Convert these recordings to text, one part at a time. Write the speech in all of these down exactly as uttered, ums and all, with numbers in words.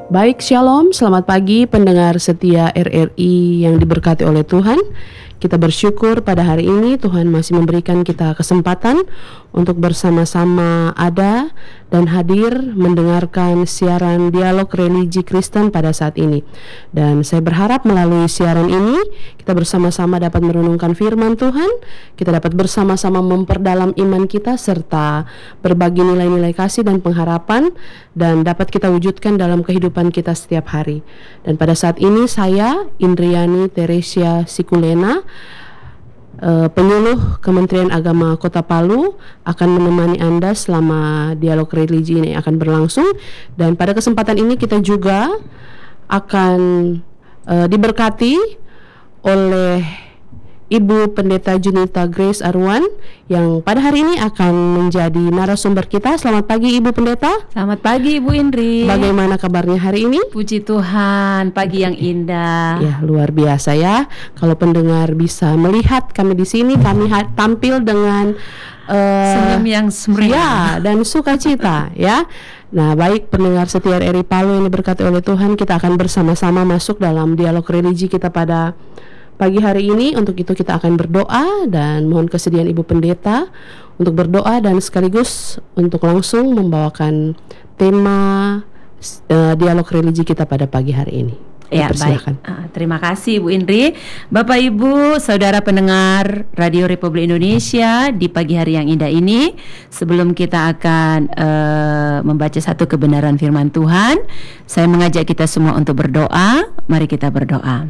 Baik, Shalom, selamat pagi pendengar setia R R I yang diberkati oleh Tuhan. Kita bersyukur pada hari ini Tuhan masih memberikan kita kesempatan untuk bersama-sama ada dan hadir mendengarkan siaran dialog religi Kristen pada saat ini. Dan saya berharap melalui siaran ini kita bersama-sama dapat merenungkan firman Tuhan, kita dapat bersama-sama memperdalam iman kita serta berbagi nilai-nilai kasih dan pengharapan dan dapat kita wujudkan dalam kehidupan kita setiap hari. Dan pada saat ini saya Indriani Teresia Sikulena, Uh, penyuluh Kementerian Agama Kota Palu, akan menemani Anda selama dialog religi ini akan berlangsung. Dan pada kesempatan ini kita juga akan uh, diberkati oleh Ibu Pendeta Junita Grace Arwan yang pada hari ini akan menjadi narasumber kita. Selamat pagi Ibu Pendeta. Selamat pagi Ibu Indri. Bagaimana kabarnya hari ini? Puji Tuhan, pagi yang indah. Ya, luar biasa ya. Kalau pendengar bisa melihat kami di sini, kami ha- tampil dengan uh, senyum yang semeriah ya, dan sukacita ya. Nah, baik pendengar setia R R I Palu yang diberkati oleh Tuhan, kita akan bersama-sama masuk dalam dialog religi kita pada pagi hari ini. Untuk itu kita akan berdoa dan mohon kesediaan Ibu Pendeta untuk berdoa dan sekaligus untuk langsung membawakan tema uh, dialog religi kita pada pagi hari ini. Ya, baik. Uh, terima kasih Ibu Indri. Bapak Ibu, saudara pendengar Radio Republik Indonesia di pagi hari yang indah ini, sebelum kita akan uh, membaca satu kebenaran firman Tuhan, saya mengajak kita semua untuk berdoa. Mari kita berdoa.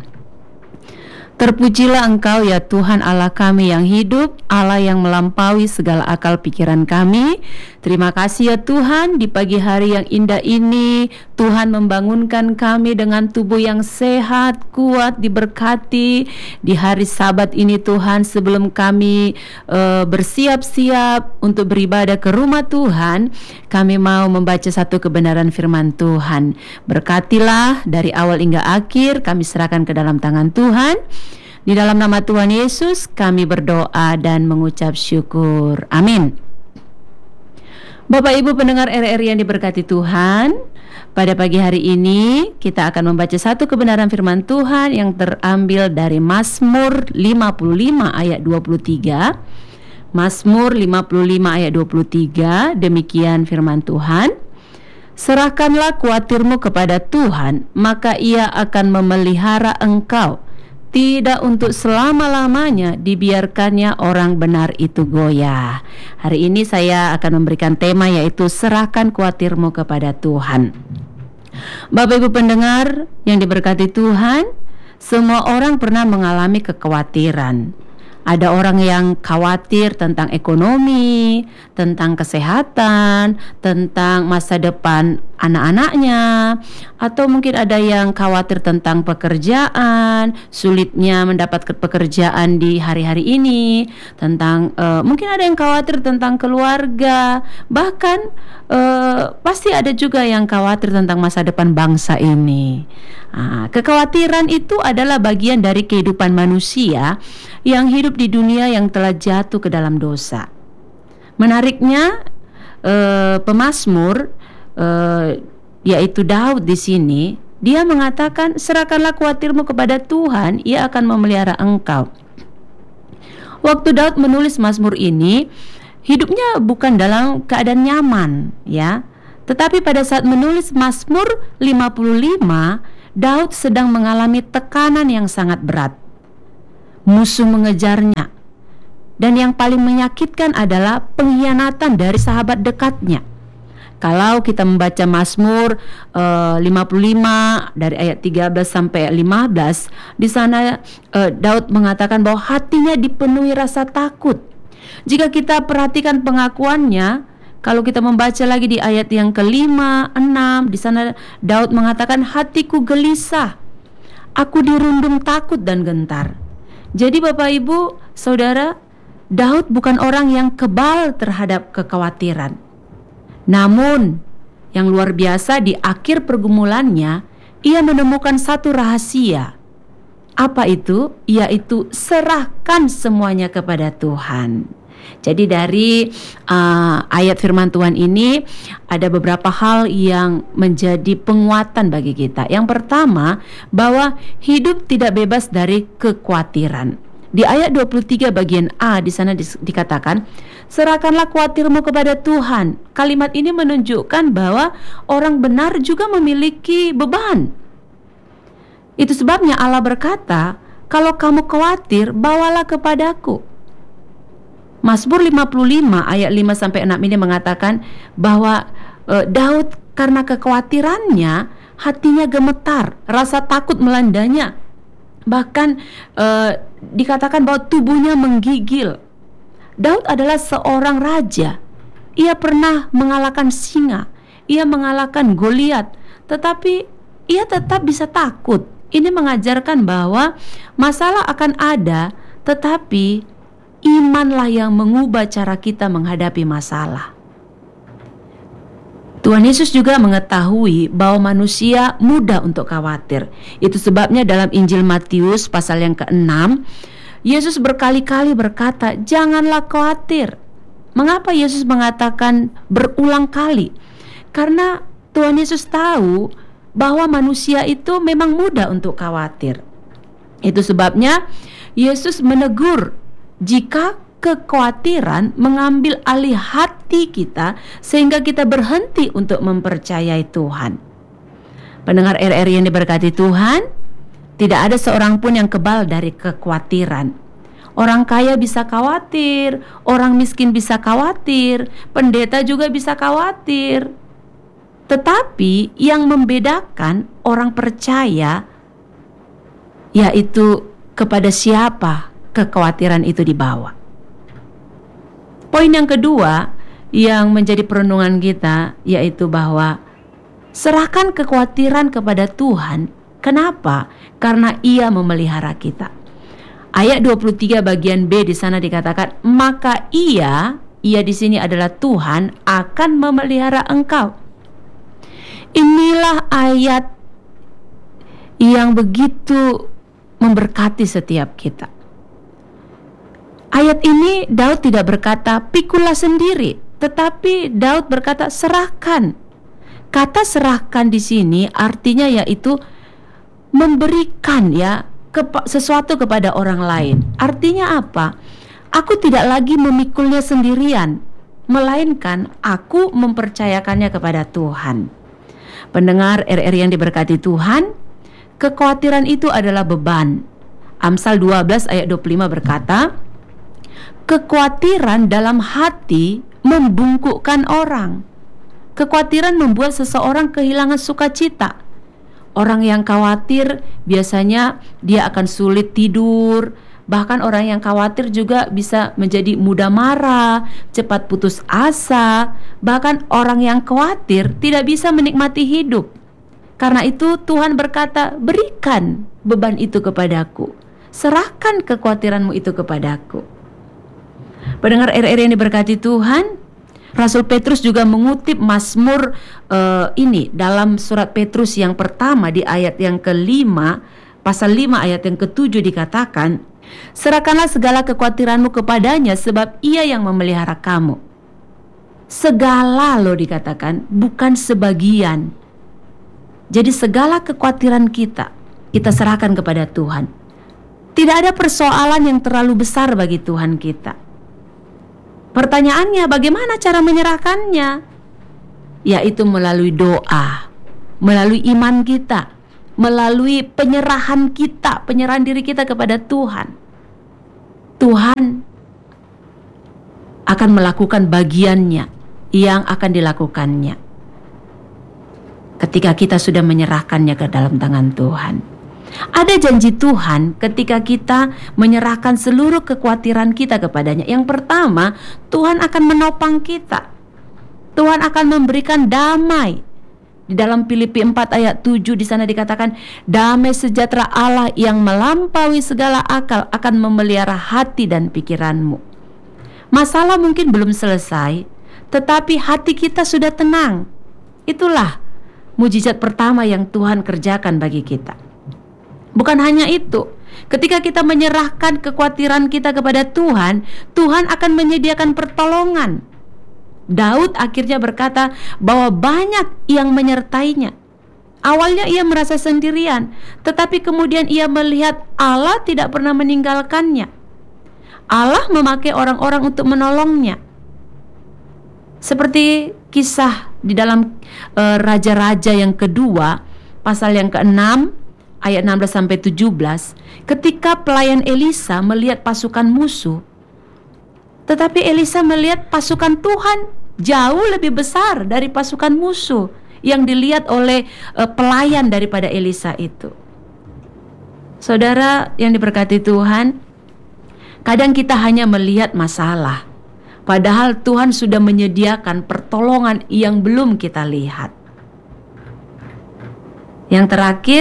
Terpujilah Engkau ya Tuhan Allah kami yang hidup, Allah yang melampaui segala akal pikiran kami. Terima kasih ya Tuhan, di pagi hari yang indah ini Tuhan membangunkan kami dengan tubuh yang sehat, kuat, diberkati. Di hari Sabat ini Tuhan, sebelum kami uh, bersiap-siap untuk beribadah ke rumah Tuhan, kami mau membaca satu kebenaran firman Tuhan. Berkatilah dari awal hingga akhir, kami serahkan ke dalam tangan Tuhan. Di dalam nama Tuhan Yesus kami berdoa dan mengucap syukur. Amin. Bapak Ibu pendengar R R I yang diberkati Tuhan, pada pagi hari ini kita akan membaca satu kebenaran firman Tuhan yang terambil dari Mazmur lima puluh lima ayat dua puluh tiga. Mazmur lima puluh lima ayat dua puluh tiga, demikian firman Tuhan. Serahkanlah kuatirmu kepada Tuhan, maka Ia akan memelihara engkau. Tidak untuk selama-lamanya dibiarkannya orang benar itu goyah. Hari ini saya akan memberikan tema yaitu serahkan kuatirmu kepada Tuhan. Bapak Ibu pendengar yang diberkati Tuhan, semua orang pernah mengalami kekhawatiran. Ada orang yang khawatir tentang ekonomi, tentang kesehatan, tentang masa depan anak-anaknya, atau mungkin ada yang khawatir tentang pekerjaan, sulitnya mendapatkan pekerjaan di hari-hari ini, tentang uh, mungkin ada yang khawatir tentang keluarga, bahkan uh, pasti ada juga yang khawatir tentang masa depan bangsa ini. Nah, kekhawatiran itu adalah bagian dari kehidupan manusia yang hidup di dunia yang telah jatuh ke dalam dosa. Menariknya, uh, pemazmur Uh, yaitu Daud di sini, dia mengatakan serahkanlah kuatirmu kepada Tuhan, Ia akan memelihara engkau. Waktu Daud menulis mazmur ini, hidupnya bukan dalam keadaan nyaman, ya. Tetapi pada saat menulis Mazmur lima puluh lima, Daud sedang mengalami tekanan yang sangat berat. Musuh mengejarnya. Dan yang paling menyakitkan adalah pengkhianatan dari sahabat dekatnya. Kalau kita membaca Mazmur uh, lima puluh lima dari ayat tiga belas sampai lima belas, di sana uh, Daud mengatakan bahwa hatinya dipenuhi rasa takut. Jika kita perhatikan pengakuannya, kalau kita membaca lagi di ayat yang kelima, enam, di sana Daud mengatakan hatiku gelisah, aku dirundung takut dan gentar. Jadi Bapak Ibu, Saudara, Daud bukan orang yang kebal terhadap kekhawatiran. Namun, yang luar biasa di akhir pergumulannya, ia menemukan satu rahasia. Apa itu? Yaitu serahkan semuanya kepada Tuhan. Jadi dari uh, ayat firman Tuhan ini ada beberapa hal yang menjadi penguatan bagi kita. Yang pertama, bahwa hidup tidak bebas dari kekhawatiran. Di ayat dua puluh tiga bagian A di sana di- dikatakan, serahkanlah khawatirmu kepada Tuhan. Kalimat ini menunjukkan bahwa orang benar juga memiliki beban. Itu sebabnya Allah berkata, kalau kamu khawatir, bawalah kepadaku. Mazmur lima puluh lima ayat lima sampai enam ini mengatakan bahwa e, Daud karena kekhawatirannya hatinya gemetar, rasa takut melandanya. Bahkan e, dikatakan bahwa tubuhnya menggigil. Daud adalah seorang raja. Ia pernah mengalahkan singa, ia mengalahkan Goliat, tetapi ia tetap bisa takut. Ini mengajarkan bahwa masalah akan ada, tetapi imanlah yang mengubah cara kita menghadapi masalah. Tuhan Yesus juga mengetahui bahwa manusia mudah untuk khawatir. Itu sebabnya dalam Injil Matius pasal yang keenam, Yesus berkali-kali berkata, janganlah khawatir. Mengapa Yesus mengatakan berulang kali? Karena Tuhan Yesus tahu bahwa manusia itu memang mudah untuk khawatir. Itu sebabnya Yesus menegur jika kekhawatiran mengambil alih hati kita sehingga kita berhenti untuk mempercayai Tuhan. Pendengar R R I yang diberkati Tuhan, tidak ada seorang pun yang kebal dari kekhawatiran. Orang kaya bisa khawatir, orang miskin bisa khawatir, pendeta juga bisa khawatir. Tetapi yang membedakan orang percaya yaitu kepada siapa kekhawatiran itu dibawa. Poin yang kedua yang menjadi perenungan kita yaitu bahwa serahkan kekhawatiran kepada Tuhan. Kenapa? Karena Ia memelihara kita. Ayat dua puluh tiga bagian B di sana dikatakan, maka Ia, Ia di sini adalah Tuhan, akan memelihara engkau. Inilah ayat yang begitu memberkati setiap kita. Ayat ini Daud tidak berkata pikulah sendiri, tetapi Daud berkata serahkan. Kata serahkan di sini artinya yaitu memberikan ya kepa- sesuatu kepada orang lain. Artinya apa? Aku tidak lagi memikulnya sendirian, melainkan aku mempercayakannya kepada Tuhan. Pendengar R R yang diberkati Tuhan, kekhawatiran itu adalah beban. Amsal dua belas ayat dua puluh lima berkata, kekhawatiran dalam hati membungkukkan orang. Kekhawatiran membuat seseorang kehilangan sukacita. Orang yang khawatir biasanya dia akan sulit tidur. Bahkan orang yang khawatir juga bisa menjadi mudah marah, cepat putus asa. Bahkan orang yang khawatir tidak bisa menikmati hidup. Karena itu Tuhan berkata, berikan beban itu kepadaku. Serahkan kekhawatiranmu itu kepadaku. Pendengar R R yang diberkati Tuhan, Rasul Petrus juga mengutip Mazmur uh, ini dalam surat Petrus yang pertama di ayat yang kelima, pasal lima ayat yang ketujuh dikatakan, serahkanlah segala kekhawatiranmu kepadanya sebab Ia yang memelihara kamu. Segala loh dikatakan, bukan sebagian. Jadi segala kekhawatiran kita, kita serahkan kepada Tuhan. Tidak ada persoalan yang terlalu besar bagi Tuhan kita. Pertanyaannya bagaimana cara menyerahkannya? Yaitu melalui doa, melalui iman kita, melalui penyerahan kita, penyerahan diri kita kepada Tuhan. Tuhan akan melakukan bagiannya yang akan dilakukannya ketika kita sudah menyerahkannya ke dalam tangan Tuhan. Ada janji Tuhan ketika kita menyerahkan seluruh kekhawatiran kita kepadanya. Yang pertama, Tuhan akan menopang kita. Tuhan akan memberikan damai. Di dalam Filipi empat ayat tujuh di sana dikatakan, damai sejahtera Allah yang melampaui segala akal akan memelihara hati dan pikiranmu. Masalah mungkin belum selesai, tetapi hati kita sudah tenang. Itulah mujizat pertama yang Tuhan kerjakan bagi kita. Bukan hanya itu, Ketika kita menyerahkan kekhawatiran kita kepada Tuhan, Tuhan akan menyediakan pertolongan. Daud akhirnya berkata bahwa banyak yang menyertainya. Awalnya ia merasa sendirian, tetapi kemudian ia melihat Allah tidak pernah meninggalkannya. Allah memakai orang-orang untuk menolongnya. Seperti kisah di dalam uh, Raja-Raja yang kedua, pasal yang keenam, ayat enam belas sampai tujuh belas, ketika pelayan Elisa melihat pasukan musuh, tetapi Elisa melihat pasukan Tuhan jauh lebih besar dari pasukan musuh yang dilihat oleh uh, pelayan daripada Elisa itu. Saudara yang diberkati Tuhan, kadang kita hanya melihat masalah, padahal Tuhan sudah menyediakan pertolongan yang belum kita lihat. Yang terakhir,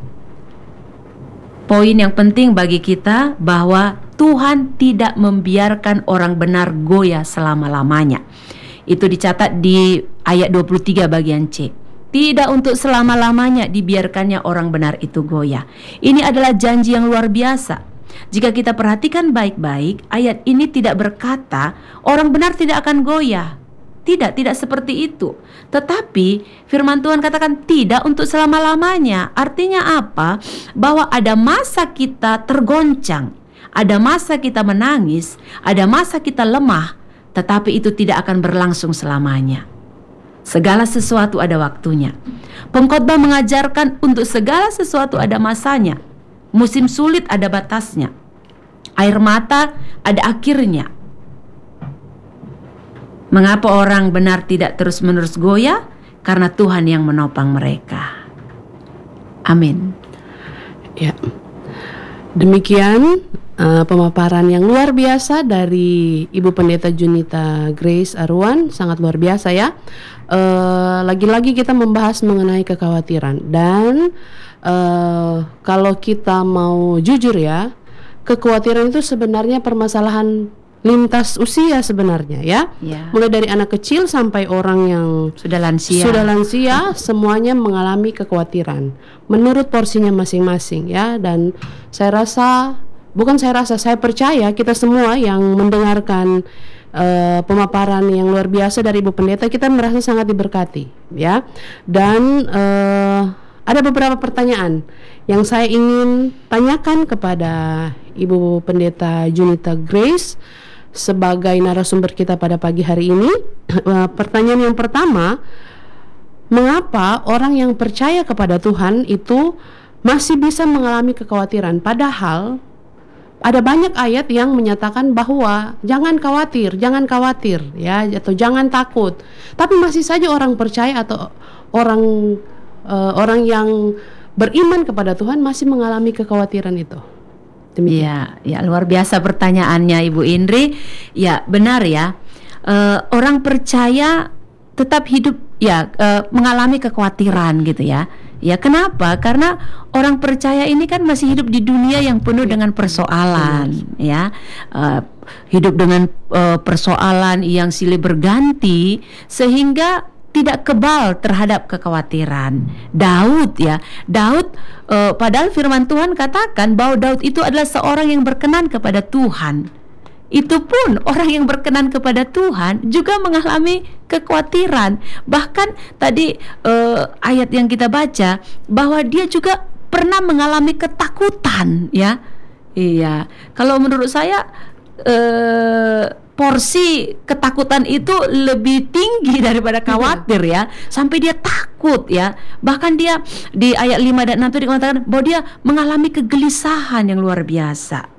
poin yang penting bagi kita bahwa Tuhan tidak membiarkan orang benar goyah selama-lamanya. Itu dicatat di ayat dua puluh tiga bagian C. Tidak untuk selama-lamanya dibiarkannya orang benar itu goyah. Ini adalah janji yang luar biasa. Jika kita perhatikan baik-baik, ayat ini tidak berkata orang benar tidak akan goyah. Tidak, tidak seperti itu. Tetapi firman Tuhan katakan tidak untuk selama-lamanya. Artinya apa? Bahwa ada masa kita tergoncang, ada masa kita menangis, ada masa kita lemah, tetapi itu tidak akan berlangsung selamanya. Segala sesuatu ada waktunya. Pengkhotbah mengajarkan untuk segala sesuatu ada masanya. Musim sulit ada batasnya. Air mata ada akhirnya. Mengapa orang benar tidak terus-menerus goyah? Karena Tuhan yang menopang mereka. Amin. Ya. Demikian uh, pemaparan yang luar biasa dari Ibu Pendeta Junita Grace Arwan, sangat luar biasa ya. Uh, lagi-lagi kita membahas mengenai kekhawatiran, dan uh, kalau kita mau jujur ya, kekhawatiran itu sebenarnya permasalahan lintas usia sebenarnya ya. Ya. Mulai dari anak kecil sampai orang yang Sudah lansia. Sudah lansia, semuanya mengalami kekhawatiran menurut porsinya masing-masing ya. Dan saya rasa, bukan saya rasa, saya percaya kita semua yang mendengarkan uh, pemaparan yang luar biasa dari Ibu Pendeta, kita merasa sangat diberkati ya. Dan uh, ada beberapa pertanyaan yang saya ingin tanyakan kepada Ibu Pendeta Junita Grace sebagai narasumber kita pada pagi hari ini. Uh, pertanyaan yang pertama, mengapa orang yang percaya kepada Tuhan itu masih bisa mengalami kekhawatiran, padahal ada banyak ayat yang menyatakan bahwa jangan khawatir, jangan khawatir ya, atau jangan takut. Tapi masih saja orang percaya atau orang uh, orang yang beriman kepada Tuhan masih mengalami kekhawatiran itu. Ya, ya luar biasa pertanyaannya Ibu Indri. Ya benar ya, uh, orang percaya tetap hidup ya uh, mengalami kekhawatiran gitu ya. Ya kenapa? Karena orang percaya ini kan masih hidup di dunia yang penuh dengan persoalan ya, uh, hidup dengan uh, persoalan yang silih berganti sehingga tidak kebal terhadap kekhawatiran. Daud ya, Daud uh, padahal firman Tuhan katakan bahwa Daud itu adalah seorang yang berkenan kepada Tuhan. Itu pun orang yang berkenan kepada Tuhan juga mengalami kekhawatiran. Bahkan tadi uh, ayat yang kita baca bahwa dia juga pernah mengalami ketakutan ya. Iya, kalau menurut saya uh, porsi ketakutan itu lebih tinggi daripada khawatir ya, sampai dia takut ya. Bahkan dia di ayat lima dan enam itu dikatakan bahwa dia mengalami kegelisahan yang luar biasa.